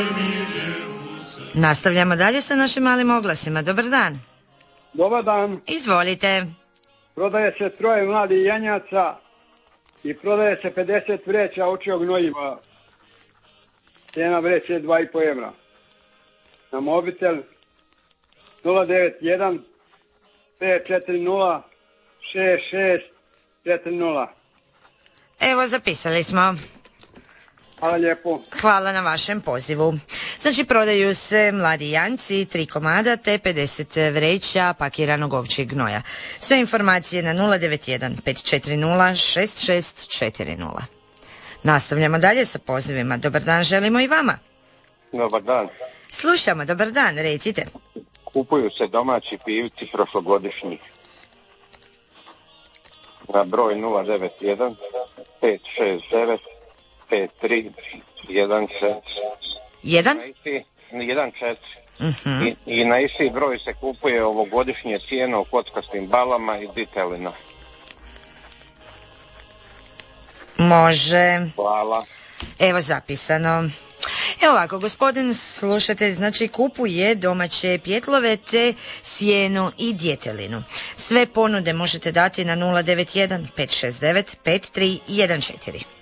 Nastavljamo dalje sa našim malim oglasima. Dobar dan. Dobar dan. Izvolite. Prodaje se 3 mladih janjaca i prodaje se 50 vreća ovčjeg gnojiva. Cijena vreće je 2,5 evra. Na mobitel 091 540 6640. Evo, zapisali smo. Hvala lijepo. Hvala na vašem pozivu. Znači, prodaju se mladi janjci, 3 komada te 50 vreća pakiranog ovčjeg gnoja. Sve informacije na 091 540 6640. Nastavljamo dalje sa pozivima. Dobar dan želimo i vama. Dobar dan. Slušamo, dobar dan, recite. Kupuju se domaći pivci prošlogodišnji. Na broj 091 569 5314. 14. I na isti broj se kupuje ovogodišnje cijeno u kockastim balama i ditelina. Može. Hvala. Evo zapisano. Evo ovako, gospodin slušatelj, znači kupuje domaće pjetlove te sjeno i djetelinu. Sve ponude možete dati na 091 569 5314.